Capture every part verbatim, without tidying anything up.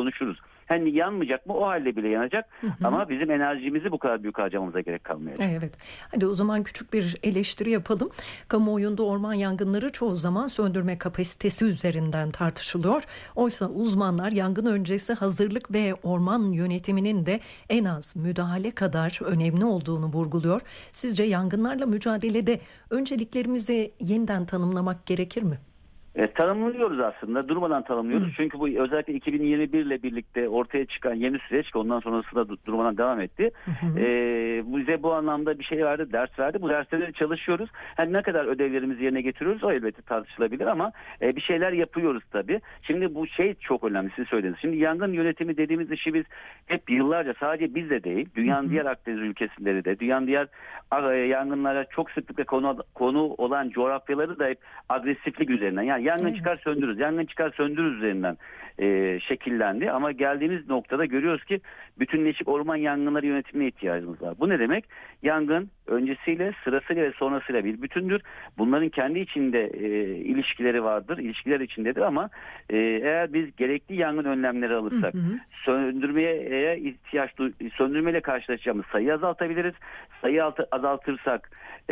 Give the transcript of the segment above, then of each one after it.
konuşuruz. Hani yanmayacak mı? O halde bile yanacak. Hı hı. Ama bizim enerjimizi bu kadar büyük harcamamıza gerek kalmayacak. Evet. Hadi o zaman küçük bir eleştiri yapalım. Kamuoyunda orman yangınları çoğu zaman söndürme kapasitesi üzerinden tartışılıyor. Oysa uzmanlar yangın öncesi hazırlık ve orman yönetiminin de en az müdahale kadar önemli olduğunu vurguluyor. Sizce yangınlarla mücadelede önceliklerimizi yeniden tanımlamak gerekir mi? E, tanımlıyoruz aslında. Durmadan tanımlıyoruz. Hı. Çünkü bu özellikle iki bin yirmi bir ile birlikte ortaya çıkan yeni süreç ki ondan sonrasında du- durmadan devam etti. Hı hı. E, bize bu anlamda bir şey verdi, ders verdi. Bu dersleri çalışıyoruz. Hani ne kadar ödevlerimizi yerine getiriyoruz o elbette tartışılabilir ama e, bir şeyler yapıyoruz tabii. Şimdi bu şey çok önemli, siz söylediniz. Şimdi yangın yönetimi dediğimiz işi biz hep yıllarca, sadece biz de değil, dünyanın Hı hı. diğer Akdeniz ülkeleri de, dünyanın diğer a- e, yangınlara çok sıklıkla konu, konu olan coğrafyaları da hep agresiflik üzerinden. Yani yangın Evet. çıkar söndürürüz, yangın çıkar söndürürüz üzerinden e, şekillendi. Ama geldiğimiz noktada görüyoruz ki bütünleşik orman yangınları yönetimine ihtiyacımız var. Bu ne demek? Yangın öncesiyle, sırasıyla ve sonrasıyla bir bütündür. Bunların kendi içinde e, ilişkileri vardır, ilişkiler içindedir ama e, eğer biz gerekli yangın önlemleri Hı alırsak, hı. söndürmeye eğer ihtiyaç du- söndürmeyle karşılaşacağımız sayıyı azaltabiliriz. Sayıyı altı- azaltırsak e,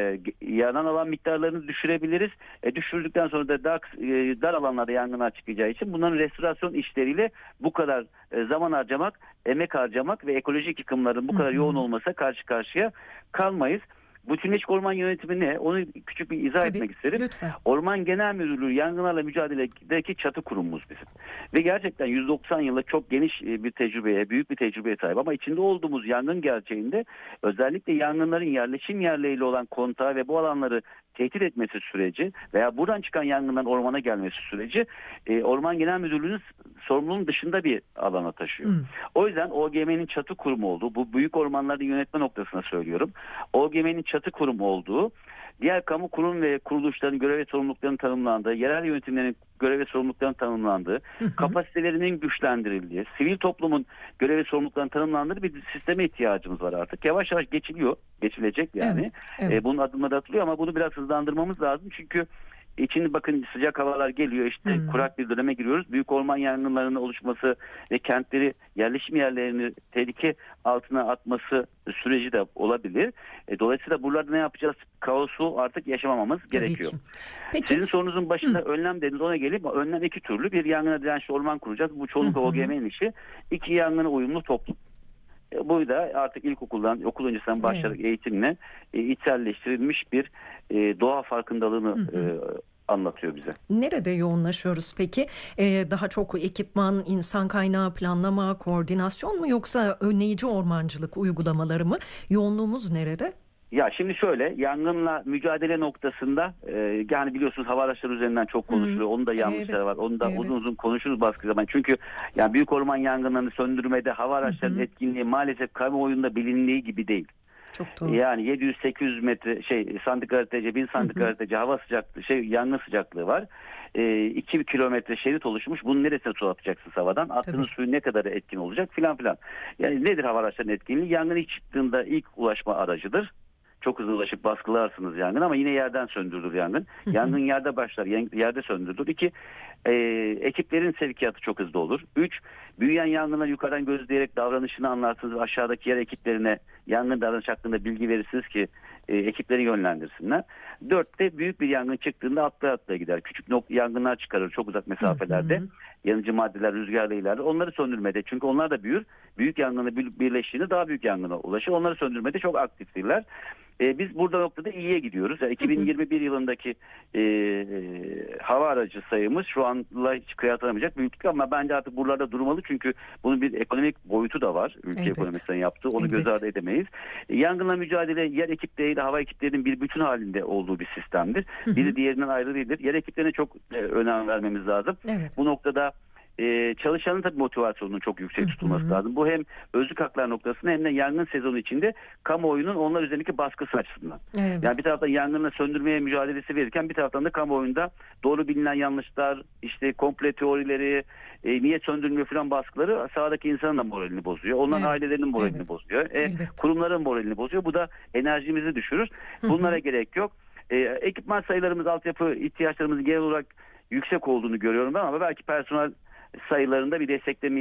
yanan alan miktarlarını düşürebiliriz. E, düşürdükten sonra da dar, e, dar alanlarda yangınlar çıkacağı için bunların restorasyon işleriyle bu kadar e, zaman harcamak, emek harcamak ve ekolojik yıkımların bu Hı kadar hı. yoğun olmasa karşı karşıya kalmayız. Bütünleşik orman yönetimi ne? Onu küçük bir izah Tabii. etmek isterim. Lütfen. Orman Genel Müdürlüğü yangınlarla mücadeledeki çatı kurumumuz bizim. Ve gerçekten yüz doksan yıllık çok geniş bir tecrübeye, büyük bir tecrübeye sahip ama içinde olduğumuz yangın gerçeğinde özellikle yangınların yerleşim yerleriyle olan kontağı ve bu alanları tehdit etmesi süreci veya buradan çıkan yangından ormana gelmesi süreci e, Orman Genel Müdürlüğü'nün sorumluluğunun dışında bir alana taşıyor. Hı. O yüzden O G M'nin çatı kurumu olduğu, bu büyük ormanları yönetme noktasına söylüyorum. O G M'nin çatı kurumu olduğu, diğer kamu kurum ve kuruluşların görev ve sorumluluklarının tanımlandığı, yerel yönetimlerin görev ve sorumluluklarının tanımlandığı, Hı hı. kapasitelerinin güçlendirildiği, sivil toplumun görev ve sorumluluklarının tanımlandığı bir sisteme ihtiyacımız var artık. Yavaş yavaş geçiliyor, geçilecek yani. Evet. Evet. E, bunun adımları atılıyor ama bunu biraz hızlandırmamız lazım çünkü İçinde bakın sıcak havalar geliyor, işte Hmm. kurak bir döneme giriyoruz. Büyük orman yangınlarının oluşması ve kentleri, yerleşim yerlerini tehlike altına atması süreci de olabilir. E, dolayısıyla buralarda ne yapacağız? Kaosu artık yaşamamamız Tabii gerekiyor. ki. Peki. Sizin sorunuzun başında Hı. önlem dediniz, ona gelip önlem iki türlü. Bir, yangına dirençli orman kuracağız. Bu çoğunlukla Hı hı. O G M'nin işi. İki, yangına uyumlu toplum. E, Bu da artık ilkokuldan, okul öncesinden başlayarak Evet. eğitimle e, içselleştirilmiş bir e, doğa farkındalığını Hı hı. e, anlatıyor bize. Nerede yoğunlaşıyoruz peki? Ee, daha çok ekipman, insan kaynağı, planlama, koordinasyon mu yoksa önleyici ormancılık uygulamaları mı? Yoğunluğumuz nerede? Ya şimdi şöyle, yangınla mücadele noktasında e, yani biliyorsunuz hava araçları üzerinden çok Hı. konuşuluyor. Onun da yanlışları Evet. var. Onu da Evet. uzun uzun konuşuruz başka zaman. Çünkü yani büyük orman yangınlarını söndürmede hava Hı araçlarının hı. etkinliği maalesef kamuoyunda bilindiği gibi değil. Çok doğru. Yani yedi yüz sekiz yüz metre şey santigrat derece, bin Hı hı. santigrat derece hava sıcaklığı, şey yangın sıcaklığı var. E, iki kilometre şerit oluşmuş. Bunun neresine su atacaksınız havadan? Attığınız Tabii. suyun ne kadarı etkin olacak filan filan. Yani nedir hava araçlarının etkinliği? Yangın ilk çıktığında ilk ulaşma aracıdır. Çok hızlı ulaşıp baskılarsınız yangın ama yine yerden söndürülür yangın. Hı hı. Yangın yerde başlar, yerde söndürülür. İki, e, ekiplerin sevkiyatı çok hızlı olur. Üç, büyüyen yangınları yukarıdan gözleyerek davranışını anlarsınız ve aşağıdaki yer ekiplerine yangın davranış hakkında bilgi verirsiniz ki e, ekipleri yönlendirsinler. Dörtte, büyük bir yangın çıktığında atlaya atlaya gider. Küçük nok- yangınlar çıkarır çok uzak mesafelerde. Hı hı. Yanıcı maddeler rüzgarla ilerler. Onları söndürmede, çünkü onlar da büyür. Büyük yangınla bir- birleştiğinde daha büyük yangına ulaşır. Onları söndürmede çok aktiftirler. E, biz burada noktada iyiye gidiyoruz. Yani Hı hı. iki bin yirmi bir yılındaki e, hava aracı sayımız şu anla hiç kıyaslanamayacak büyüklük ama bence artık buralarda durmalı çünkü bunun bir ekonomik boyutu da var. Ülke Elbet. ekonomisinin yaptığı. Onu göz Elbet. ardı edemeyiz. E, yangınla mücadele yer ekipleriyle hava ekiplerinin bir bütün halinde olduğu bir sistemdir. Hı hı. Biri diğerinden ayrı değildir. Yer ekiplerine çok e, önem vermemiz lazım. Evet. Bu noktada Ee, çalışanın tabii motivasyonunun çok yüksek Hı tutulması hı. lazım. Bu hem özlük haklar noktasında hem de yangın sezonu içinde kamuoyunun onlar üzerindeki baskısı açısından. Evet. Yani bir taraftan yangınla söndürmeye mücadelesi verirken bir taraftan da kamuoyunda doğru bilinen yanlışlar, işte komple teorileri, e, niye söndürülmüyor falan baskıları sahadaki insanın da moralini bozuyor. Onların Evet. ailelerinin moralini Evet. bozuyor. E, Elbet. kurumların moralini bozuyor. Bu da enerjimizi düşürür. Hı Bunlara hı. gerek yok. E, ekipman sayılarımız, altyapı ihtiyaçlarımızın genel olarak yüksek olduğunu görüyorum ben ama belki personel sayılarında bir destekleme